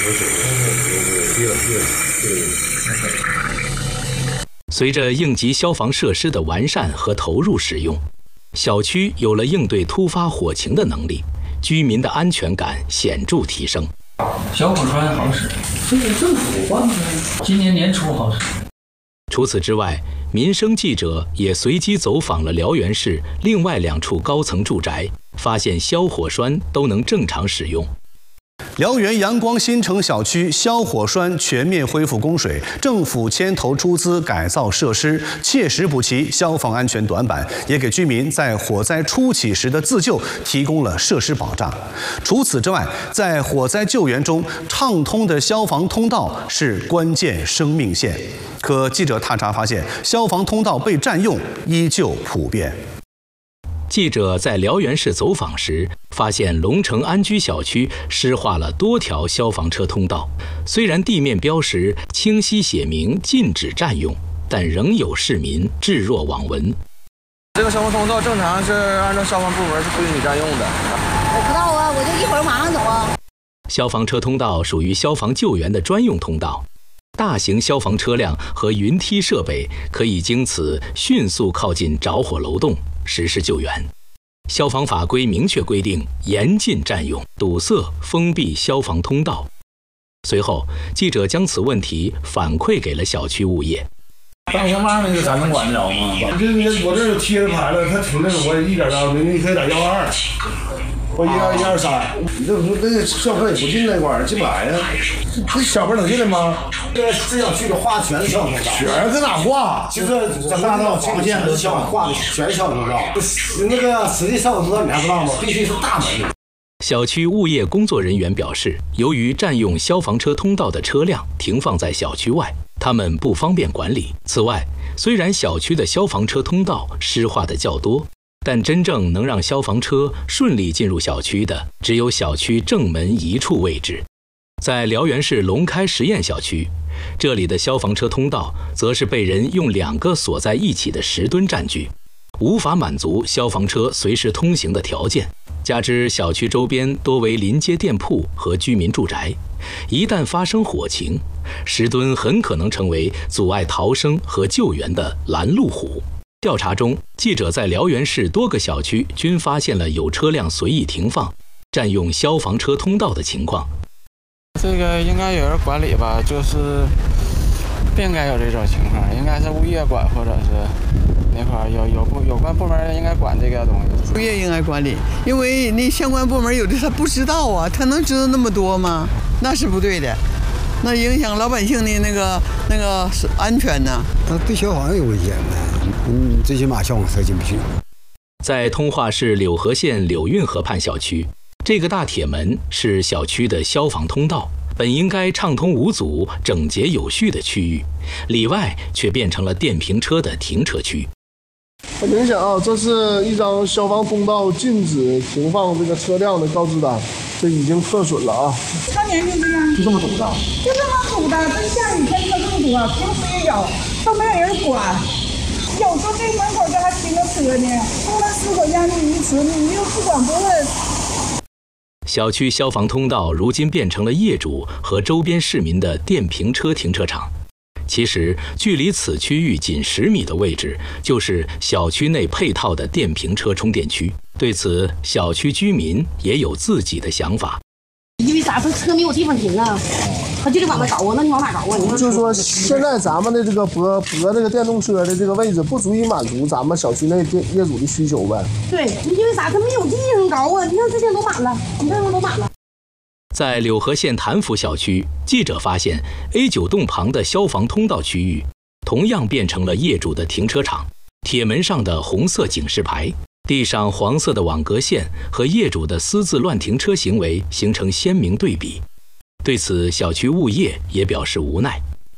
随着应急消防设施的完善和投入使用，小区有了应对突发火情的能力，居民的安全感显著提升。 小火栓好使，这个政府换的，今年年初好使。 除此之外，民生记者也随机走访了辽源市另外2处高层住宅，发现消火栓都能正常使用。 辽源阳光新城小区消火栓全面恢复供水，政府牵头出资改造设施，切实补齐消防安全短板，也给居民在火灾初期时的自救提供了设施保障。除此之外，在火灾救援中，畅通的消防通道是关键生命线。可记者探查发现，消防通道被占用依旧普遍。 记者在辽源市走访时，发现龙城安居小区施划了多条消防车通道，虽然地面标识清晰写明禁止占用，但仍有市民置若罔闻。 这个消防通道正常是按照消防部门是不允许占用的。 我不知道啊，我就一会儿马上走啊。 消防车通道属于消防救援的专用通道，大型消防车辆和云梯设备可以经此迅速靠近着火楼栋，实施救援。消防法规明确规定，严禁占用、堵塞、封闭消防通道。随后，记者将此问题反馈给了小区物业。 当什么那个咱能管得着吗？我这有贴着牌了，他停那个我一点着，你可以打122或123。你这说这个消防也不进那块儿，进不来呀。这小孩能进来吗？ 这小区的画全是消防通道， 全搁哪画？ 就是整个大道防线和消防画的全是消防通道。那个实际消防通道你还不知道吗？必须是大门。 小区物业工作人员表示，由于占用消防车通道的车辆停放在小区外，他们不方便管理。此外，虽然小区的消防车通道施划的较多，但真正能让消防车顺利进入小区的，只有小区正门一处位置。在辽源市龙开实验小区，这里的消防车通道则是被人用2个锁在一起的石墩占据，无法满足消防车随时通行的条件。加之小区周边多为临街店铺和居民住宅，一旦发生火情，石墩很可能成为阻碍逃生和救援的拦路虎。调查中，记者在辽源市多个小区均发现了有车辆随意停放、占用消防车通道的情况。 这个应该有人管理吧，就是不应该有这种情况，应该是物业管，或者是那块儿有关部门应该管这个东西。 物业应该管理，因为那相关部门有的他不知道啊，他能知道那么多吗？那是不对的，那影响老百姓的那个安全呢。 那对消防有危险呗，最起码消防车进不去。 在通化市柳河县柳运河畔小区，这个大铁门是小区的消防通道，本应该畅通无阻、整洁有序的区域，里外却变成了电瓶车的停车区。 很明显啊，这是一张消防通道禁止停放这个车辆的告知单，这已经破损了啊。 常年就这样， 就这么堵的， 就这么堵的。这下雨天车这么多，平时也有，都没有人管。有时候这门口这还停着车呢，出了4口家的鱼池，你又不管不问。 小区消防通道如今变成了业主和周边市民的电瓶车停车场。其实，距离此区域仅10米的位置，就是小区内配套的电瓶车充电区。对此，小区居民也有自己的想法。 因为啥？他车没有地方停啊，他就得往那找啊，那你往哪找啊？ 就是说，现在咱们的这个泊这个电动车的这个位置不足以满足咱们小区内业主的需求呗。 对，因为啥？他没有地方找啊，你看这些都满了，你看都满了。 在柳河县潭福小区，记者发现 A9栋旁的消防通道区域，同样变成了业主的停车场。铁门上的红色警示牌，地上黄色的网格线和业主的私自乱停车行为形成鲜明对比。对此，小区物业也表示无奈。